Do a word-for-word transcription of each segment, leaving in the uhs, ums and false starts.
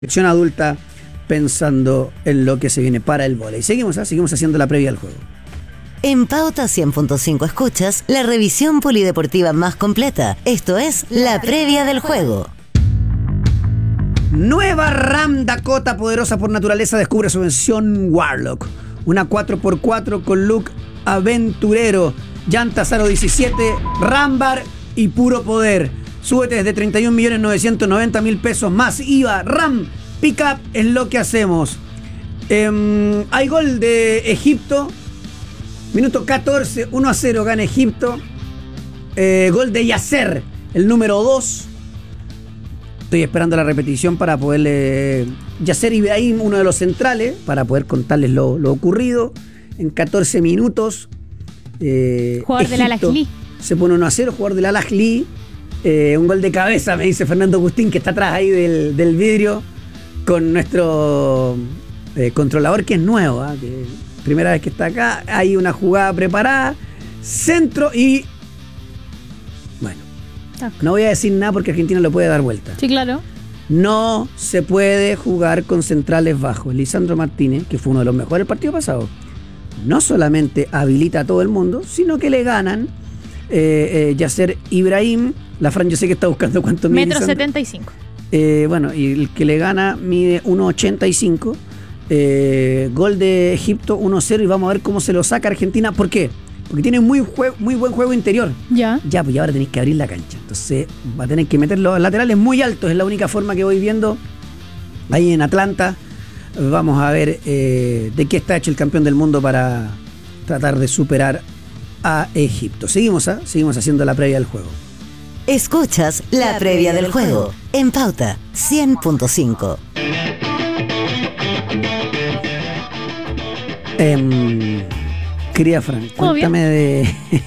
Selección adulta pensando en lo que se viene para el vóley. Seguimos, ¿eh? Seguimos haciendo la previa al juego. En Pauta cien punto cinco escuchas la revisión polideportiva más completa. Esto es la previa del juego. Nueva Ram Dakota, poderosa por naturaleza, descubre su versión Warlock. Una cuatro por cuatro con look aventurero, llantas aro diecisiete, Rambar y puro poder. Súbete desde treinta y un millones novecientos noventa mil pesos más I V A. Ram Pickup es lo que hacemos. Eh, hay gol de Egipto. Minuto catorce, uno a cero gana Egipto. Eh, gol de Yasser, el número dos. Estoy esperando la repetición para poderle... Yasser Ibrahim, uno de los centrales, para poder contarles lo, lo ocurrido. En catorce minutos. Eh, jugador del Al-Ahly. Se pone uno a cero, jugador del Al-Ahly. Eh, un gol de cabeza, me dice Fernando Agustín, que está atrás ahí del, del vidrio, con nuestro eh, controlador, que es nuevo, ¿eh? que primera vez que está acá. Hay una jugada preparada, centro y... Bueno, no voy a decir nada porque Argentina lo puede dar vuelta. Sí, claro. No se puede jugar con centrales bajos. Lisandro Martínez, que fue uno de los mejores del partido pasado, no solamente habilita a todo el mundo, sino que le ganan eh, eh, Yasser Ibrahim. La Fran yo sé que está buscando cuánto mide. Metro setenta y cinco. Eh, bueno, y el que le gana mide uno ochenta y cinco. Eh, gol de Egipto uno cero y vamos a ver cómo se lo saca Argentina. ¿Por qué? Porque tiene muy, jue- muy buen juego interior. Ya. Ya, pues ya ahora tenéis que abrir la cancha. Entonces va a tener que meter los laterales muy altos. Es la única forma que voy viendo ahí en Atlanta. Vamos a ver eh, de qué está hecho el campeón del mundo para tratar de superar a Egipto. Seguimos, ¿eh? Seguimos haciendo la previa del juego. Escuchas la previa del juego en Pauta cien punto cinco. Eh, querida Fran, cuéntame de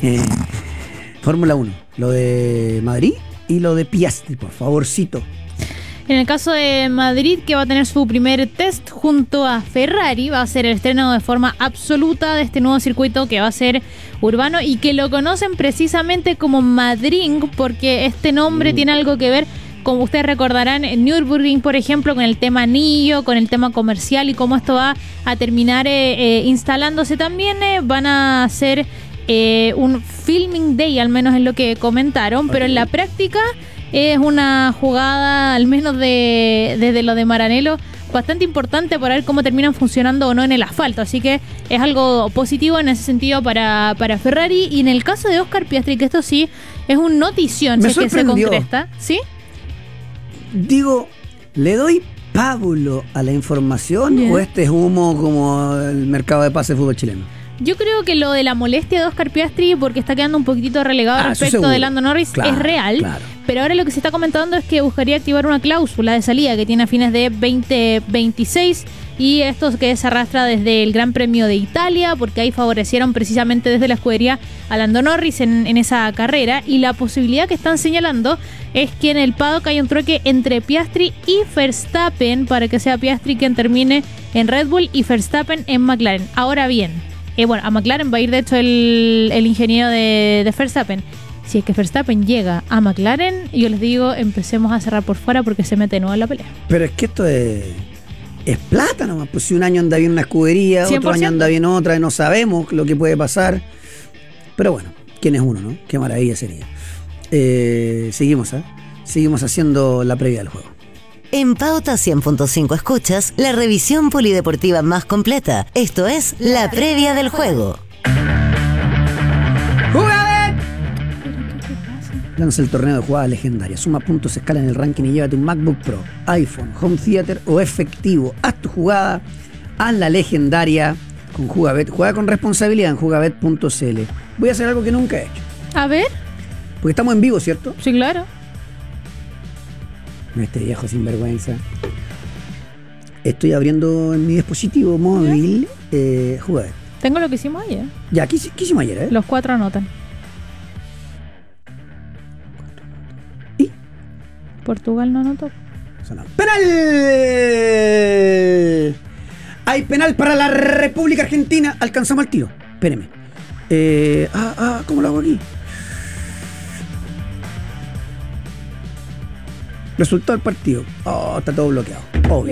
Fórmula uno, lo de Madrid y lo de Piastri, por favorcito. En el caso de Madrid, que va a tener su primer test junto a Ferrari, va a ser el estreno de forma absoluta de este nuevo circuito que va a ser urbano y que lo conocen precisamente como Madrid, porque este nombre mm. tiene algo que ver, como ustedes recordarán, en Nürburgring, por ejemplo, con el tema anillo, con el tema comercial y cómo esto va a terminar eh, eh, instalándose también. Eh, van a hacer eh, un filming day, al menos es lo que comentaron, okay. Pero en la práctica es una jugada, al menos de, desde lo de Maranello, bastante importante para ver cómo terminan funcionando o no en el asfalto. Así que es algo positivo en ese sentido para, para Ferrari. Y en el caso de Oscar Piastri, que esto sí es un notición, si es que se concreta. ¿Sí? Digo, ¿le doy pábulo a la información Bien. o este es humo como el mercado de pases de fútbol chileno? Yo creo que lo de la molestia de Oscar Piastri, porque está quedando un poquitito relegado ah, respecto de Lando Norris, claro, es real. Claro. Pero ahora lo que se está comentando es que buscaría activar una cláusula de salida que tiene a fines de veinte veintiséis. Y esto que se arrastra desde el Gran Premio de Italia, porque ahí favorecieron precisamente desde la escudería a Lando Norris en, en esa carrera. Y la posibilidad que están señalando es que en el paddock hay un trueque entre Piastri y Verstappen, para que sea Piastri quien termine en Red Bull y Verstappen en McLaren. Ahora bien, eh, bueno, a McLaren va a ir de hecho el, el ingeniero de, de Verstappen. Si es que Verstappen llega a McLaren, yo les digo, empecemos a cerrar por fuera porque se mete nuevo en la pelea. Pero es que esto es... Es plata nomás, pues si un año anda bien una escudería, cien por ciento. Otro año anda bien otra, y no sabemos lo que puede pasar. Pero bueno, ¿quién es uno, no? Qué maravilla sería. Eh, seguimos, ¿eh? Seguimos haciendo la previa del juego. En Pauta cien punto cinco escuchas la revisión polideportiva más completa. Esto es la previa del juego. Lanza el torneo de jugadas legendarias. Suma puntos, escala en el ranking y llévate un MacBook Pro, iPhone, Home Theater o efectivo. Haz tu jugada, haz la legendaria con Jugabet. Juega con responsabilidad en jugabet punto c l. Voy a hacer algo que nunca he hecho. A ver. Porque estamos en vivo, ¿cierto? Sí, claro. Este viejo sinvergüenza. Estoy abriendo en mi dispositivo móvil eh, Jugabet. Tengo lo que hicimos ayer. Ya, ¿qué, qué hicimos ayer? Eh? Los cuatro anotan. Portugal no anotó. ¡Penal! Hay penal para la República Argentina. Alcanzamos el tiro. Espéreme. Eh, ah, ah, ¿cómo lo hago aquí? Resultado del partido. Oh, está todo bloqueado. Obvio.